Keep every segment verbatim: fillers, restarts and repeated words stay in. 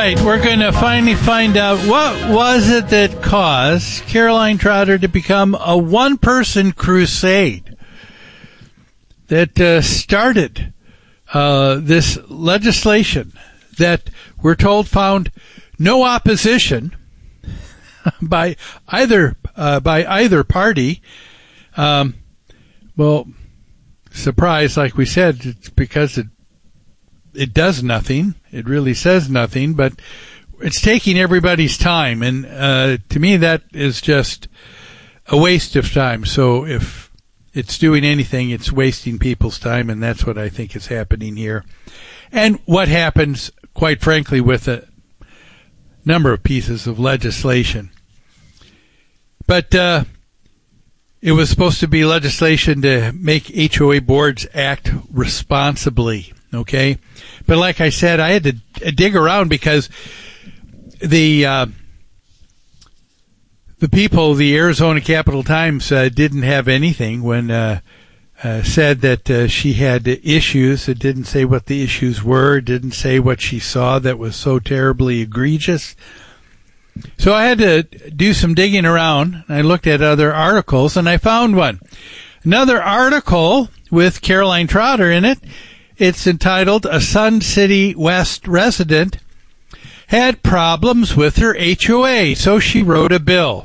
right, we're going to finally find out what was it that caused Caroline Trotter to become a one-person crusade that uh, started uh, this legislation that we're told found no opposition by either uh, by either party. Um, well, surprise, like we said, it's because it it does nothing. It really says nothing, but it's taking everybody's time, and uh, to me that is just a waste of time. So if it's doing anything, it's wasting people's time, and that's what I think is happening here. And what happens, quite frankly, with a number of pieces of legislation. But uh, it was supposed to be legislation to make H O A boards act responsibly, okay? But like I said, I had to dig around because the uh, the people, the Arizona Capital Times, uh, didn't have anything when uh, uh, said that uh, she had issues. It didn't say what the issues were. It didn't say what she saw that was so terribly egregious. So I had to do some digging around. I looked at other articles, and I found one. Another article with Caroline Trotter in it. It's entitled, "A Sun City West Resident Had Problems with Her H O A, So She Wrote a Bill."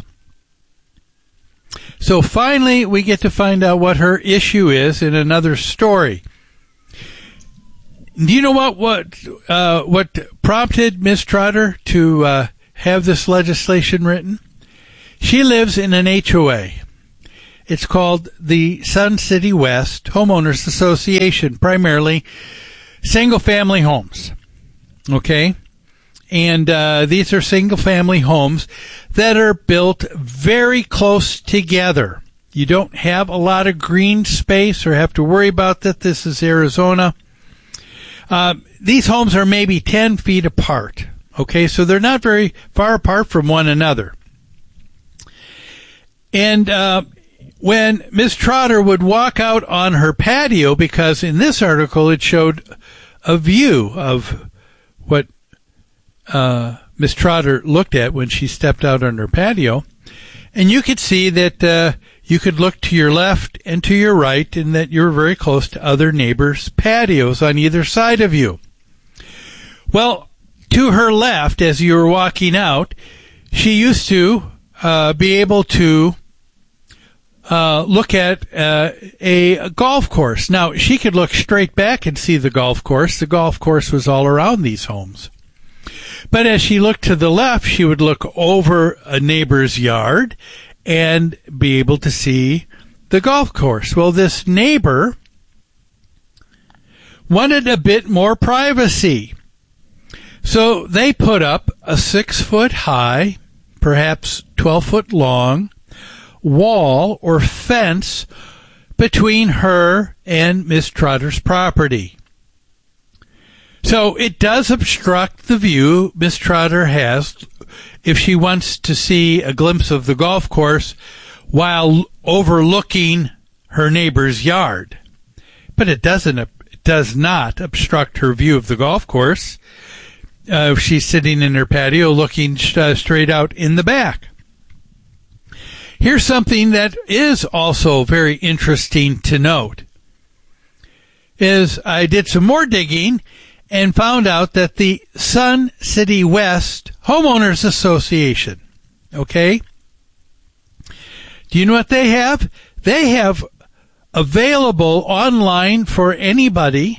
So finally, we get to find out what her issue is in another story. Do you know what what uh, what prompted Miz Trotter to uh, have this legislation written? She lives in an H O A. It's called the Sun City West Homeowners Association, primarily single-family homes. Okay? And uh, these are single-family homes that are built very close together. You don't have a lot of green space or have to worry about that. This is Arizona. Uh, these homes are maybe ten feet apart. Okay, so they're not very far apart from one another. And uh, when Miz Trotter would walk out on her patio, because in this article it showed a view of what uh, Miz Trotter looked at when she stepped out on her patio, and you could see that uh, you could look to your left and to your right, and that you're very close to other neighbors' patios on either side of you. Well, to her left, as you were walking out, she used to uh, be able to uh, look at uh, a golf course. Now, she could look straight back and see the golf course. The golf course was all around these homes. But as she looked to the left, she would look over a neighbor's yard and be able to see the golf course. Well, this neighbor wanted a bit more privacy. So they put up a six-foot-high, perhaps twelve-foot-long, wall or fence between her and Miz Trotter's property. So it does obstruct the view Miz Trotter has if she wants to see a glimpse of the golf course while overlooking her neighbor's yard. But it doesn't. It does not obstruct her view of the golf course. Uh, she's sitting in her patio looking uh, straight out in the back. Here's something that is also very interesting to note. Is I did some more digging and found out that the Sun City West Homeowners Association, okay? Do you know what they have? They have available online for anybody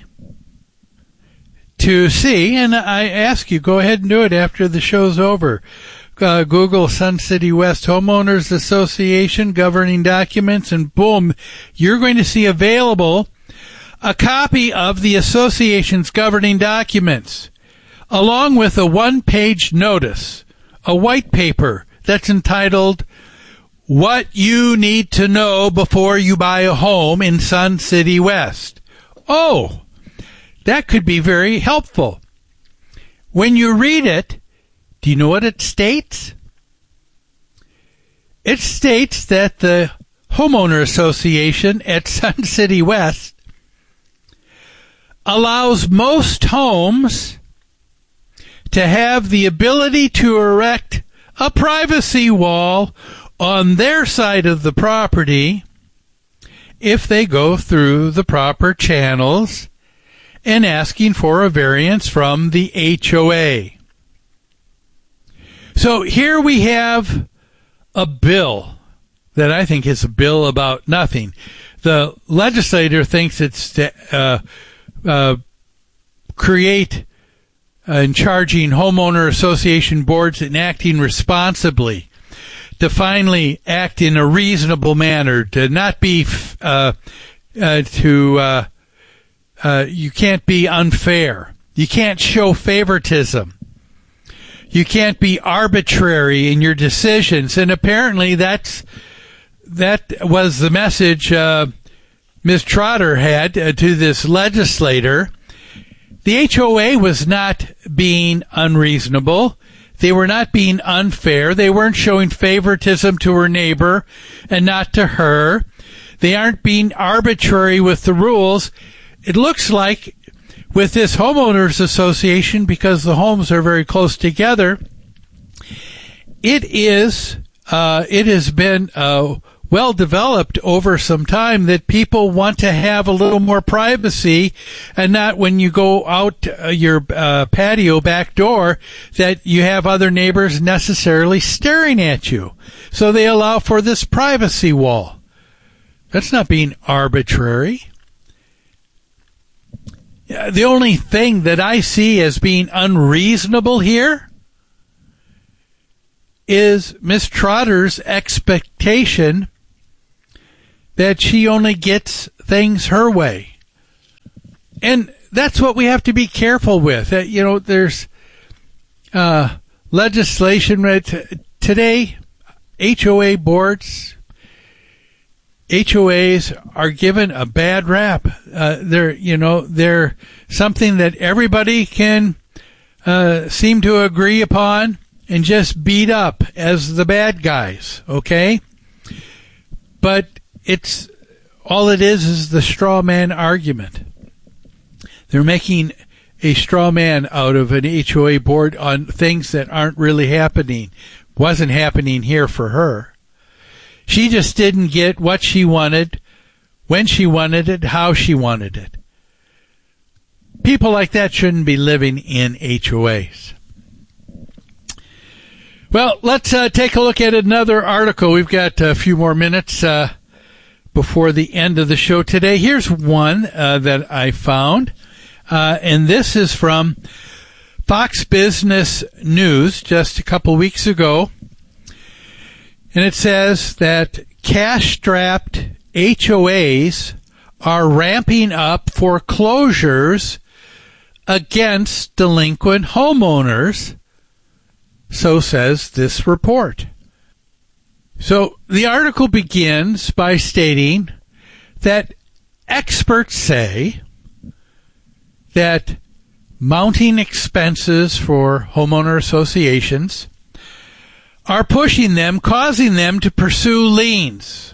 to see, and I ask you, go ahead and do it after the show's over. Uh, Google Sun City West Homeowners Association governing documents, and boom, you're going to see available a copy of the association's governing documents, along with a one-page notice, a white paper that's entitled, "What You Need to Know Before You Buy a Home in Sun City West." Oh, that could be very helpful. When you read it, do you know what it states? It states that the homeowner association at Sun City West allows most homes to have the ability to erect a privacy wall on their side of the property if they go through the proper channels and asking for a variance from the H O A. So here we have a bill that I think is a bill about nothing. The legislator thinks it's to uh, uh, create and charging homeowner association boards and acting responsibly, to finally act in a reasonable manner, to not be, uh, uh, to, uh, uh, you can't be unfair. You can't show favoritism. You can't be arbitrary in your decisions. And apparently that's, that was the message, uh, Miz Trotter had uh, to this legislator. The H O A was not being unreasonable. They were not being unfair. They weren't showing favoritism to her neighbor and not to her. They aren't being arbitrary with the rules. It looks like with this homeowners association, because the homes are very close together, it is, uh, it has been, uh, well developed over some time that people want to have a little more privacy, and not when you go out uh, your uh, patio back door that you have other neighbors necessarily staring at you. So they allow for this privacy wall. That's not being arbitrary. The only thing that I see as being unreasonable here is Miss Trotter's expectation that she only gets things her way. And that's what we have to be careful with. Uh, you know, there's uh, legislation right today, H O A boards, H O As are given a bad rap. Uh, they're, you know, they're something that everybody can uh, seem to agree upon and just beat up as the bad guys, okay? But it's all it is is the straw man argument. They're making a straw man out of an H O A board on things that aren't really happening. Wasn't happening here for her. She just didn't get what she wanted, when she wanted it, how she wanted it. People like that shouldn't be living in H O As. Well, let's uh, take a look at another article. We've got a few more minutes uh, before the end of the show today. Here's one uh, that I found, uh, and this is from Fox Business News just a couple weeks ago. And it says that cash-strapped H O As are ramping up foreclosures against delinquent homeowners. So says this report. So the article begins by stating that experts say that mounting expenses for homeowner associations are pushing them, causing them to pursue liens.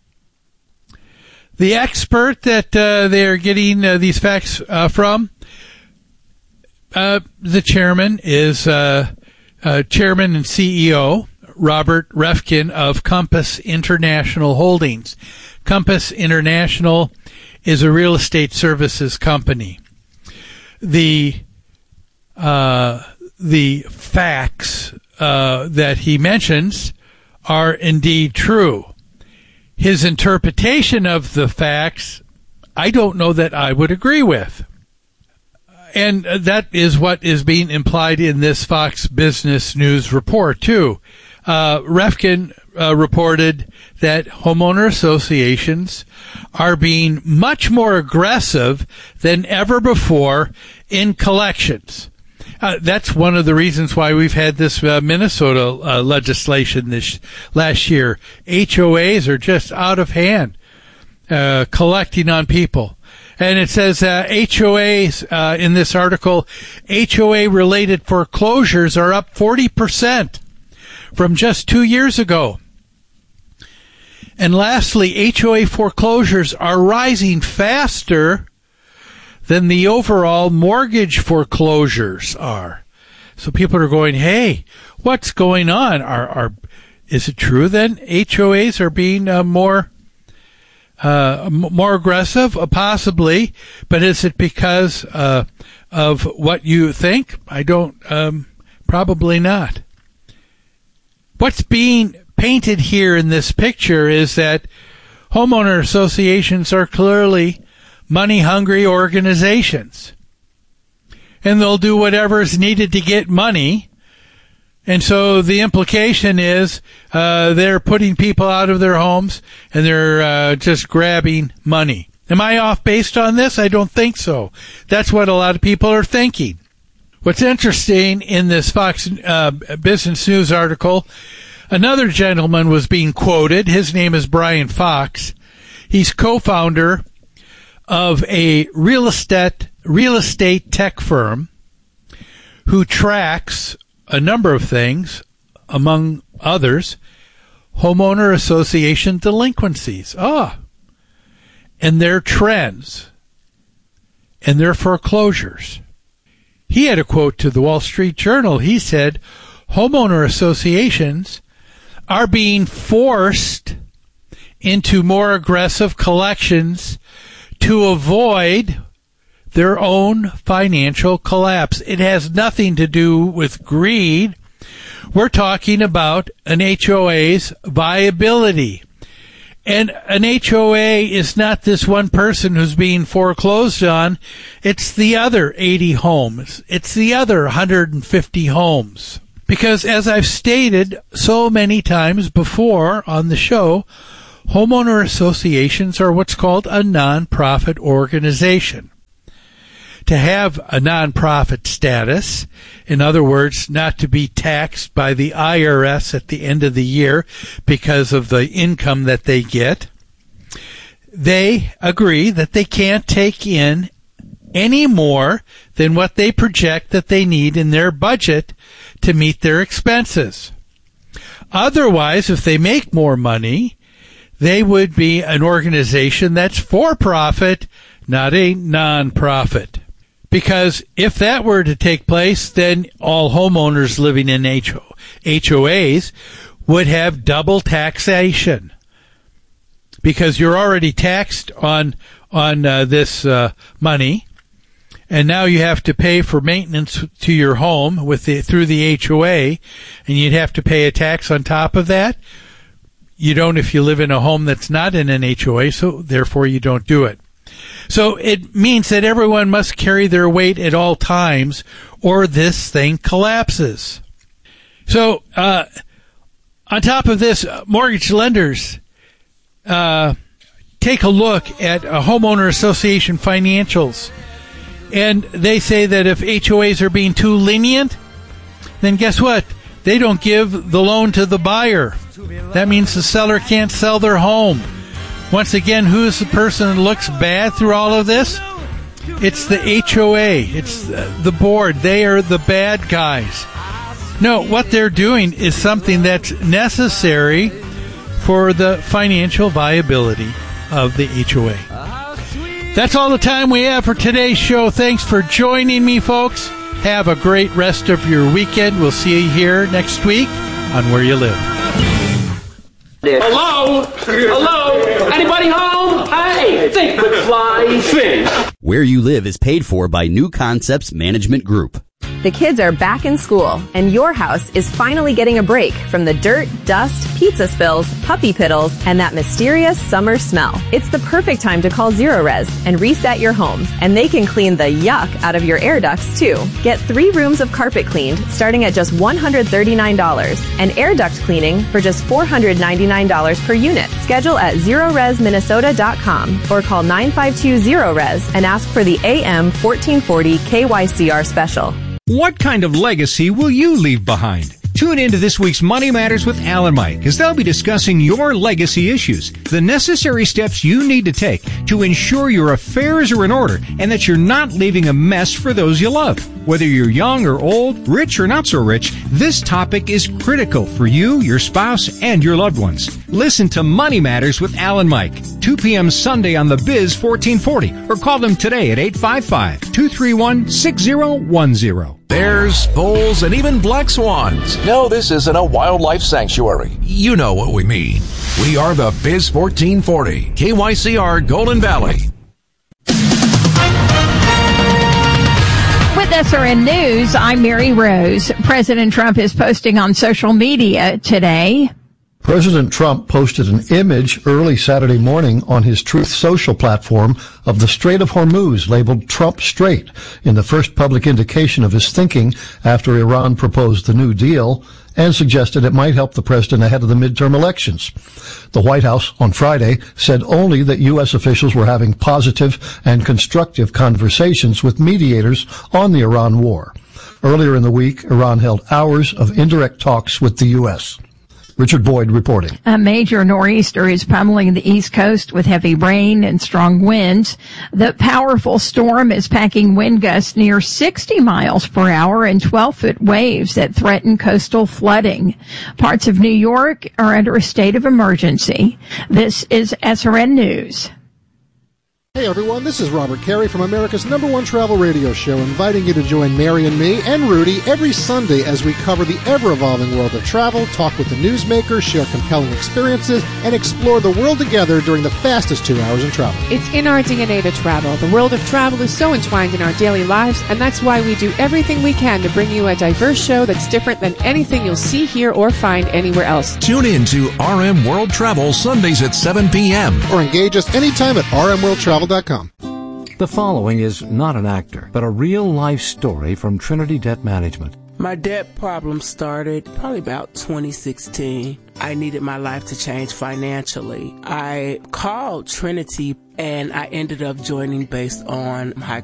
The expert that uh, they're getting uh, these facts uh, from, uh, the chairman is uh, uh, chairman and C E O Robert Refkin of Compass International Holdings. Compass International is a real estate services company. The uh, the facts uh, that he mentions are indeed true. His interpretation of the facts, I don't know that I would agree with. And that is what is being implied in this Fox Business News report, too. Uh, Refkin uh, reported that homeowner associations are being much more aggressive than ever before in collections. Uh, that's one of the reasons why we've had this uh, Minnesota uh, legislation this last year. H O As are just out of hand, uh, collecting on people. And it says uh, H O As, uh, in this article, H O A-related foreclosures are up forty percent from just two years ago. And lastly, H O A foreclosures are rising faster than the overall mortgage foreclosures are. So people are going, hey, what's going on? Are, are, is it true then H O As are being uh, more, uh, m- more aggressive? Uh, possibly, but is it because, uh, of what you think? I don't, um, probably not. What's being painted here in this picture is that homeowner associations are clearly money-hungry organizations. And they'll do whatever is needed to get money. And so the implication is uh, they're putting people out of their homes and they're uh, just grabbing money. Am I off based on this? I don't think so. That's what a lot of people are thinking. What's interesting in this Fox uh, Business News article, another gentleman was being quoted. His name is Brian Fox. He's co-founder of a real estate real estate tech firm who tracks a number of things, among others, homeowner association delinquencies. Ah, and their trends and their foreclosures. He had a quote to the Wall Street Journal. He said, homeowner associations are being forced into more aggressive collections to avoid their own financial collapse. It has nothing to do with greed. We're talking about an H O A's viability. And an H O A is not this one person who's being foreclosed on. It's the other eighty homes. It's the other one hundred fifty homes. Because as I've stated so many times before on the show, homeowner associations are what's called a nonprofit organization. To have a nonprofit status, in other words, not to be taxed by the I R S at the end of the year because of the income that they get, they agree that they can't take in any more than what they project that they need in their budget to meet their expenses. Otherwise, if they make more money, they would be an organization that's for profit, not a non-profit. Because if that were to take place, then all homeowners living in H O As would have double taxation. Because you're already taxed on on uh, this uh, money, and now you have to pay for maintenance to your home with the, through the H O A, and you'd have to pay a tax on top of that. You don't if you live in a home that's not in an H O A, so therefore you don't do it. So it means that everyone must carry their weight at all times, or this thing collapses. So uh, on top of this, mortgage lenders uh, take a look at a homeowner association financials, and they say that if H O As are being too lenient, then guess what? They don't give the loan to the buyer. That means the seller can't sell their home. Once again, who's the person that looks bad through all of this? It's the H O A. It's the board. They are the bad guys. No, what they're doing is something that's necessary for the financial viability of the H O A. That's all the time we have for today's show. Thanks for joining me, folks. Have a great rest of your weekend. We'll see you here next week on Where You Live. Hello? Hello? Anybody home? Hey, think with fly fish. Where You Live is paid for by New Concepts Management Group. The kids are back in school, and your house is finally getting a break from the dirt, dust, pizza spills, puppy piddles, and that mysterious summer smell. It's the perfect time to call Zerorez and reset your home, and they can clean the yuck out of your air ducts, too. Get three rooms of carpet cleaned starting at just one hundred thirty-nine dollars, and air duct cleaning for just four hundred ninety-nine dollars per unit. Schedule at zerorez minnesota dot com or call nine five two Zerorez and ask for the A M fourteen forty K Y C R special. What kind of legacy will you leave behind? Tune in to this week's Money Matters with Al and Mike, as they'll be discussing your legacy issues, the necessary steps you need to take to ensure your affairs are in order and that you're not leaving a mess for those you love. Whether you're young or old, rich or not so rich, this topic is critical for you, your spouse, and your loved ones. Listen to Money Matters with Al and Mike, Tuesday two p.m. Sunday on The Biz fourteen forty, or call them today at eight five five, two three one, six zero one zero. Bears, bulls, and even black swans. No, this isn't a wildlife sanctuary. You know what we mean. We are The Biz fourteen forty, K Y C R Golden Valley. With S R N News, I'm Mary Rose. President Trump is posting on social media today. President Trump posted an image early Saturday morning on his Truth Social platform of the Strait of Hormuz, labeled Trump Strait, in the first public indication of his thinking after Iran proposed the New Deal and suggested it might help the president ahead of the midterm elections. The White House on Friday said only that U S officials were having positive and constructive conversations with mediators on the Iran war. Earlier in the week, Iran held hours of indirect talks with the U S. Richard Boyd reporting. A major nor'easter is pummeling the East Coast with heavy rain and strong winds. The powerful storm is packing wind gusts near sixty miles per hour and twelve-foot waves that threaten coastal flooding. Parts of New York are under a state of emergency. This is S R N News. Hey everyone, this is Robert Carey from America's number one travel radio show, inviting you to join Mary and me and Rudy every Sunday as we cover the ever-evolving world of travel, talk with the newsmakers, share compelling experiences, and explore the world together during the fastest two hours in travel. It's in our D N A to travel. The world of travel is so entwined in our daily lives, and that's why we do everything we can to bring you a diverse show that's different than anything you'll see here or find anywhere else. Tune in to R M World Travel Sundays at seven p.m. Or engage us anytime at r m world travel dot com. The following is not an actor, but a real-life story from Trinity Debt Management. My debt problem started probably about twenty sixteen. I needed my life to change financially. I called Trinity, and I ended up joining based on high